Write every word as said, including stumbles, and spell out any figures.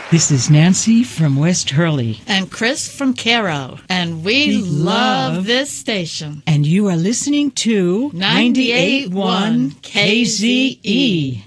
This is Nancy from West Hurley. And Chris from Cairo. And we, we love, love this station. And you are listening to ninety-eight point one K Z E.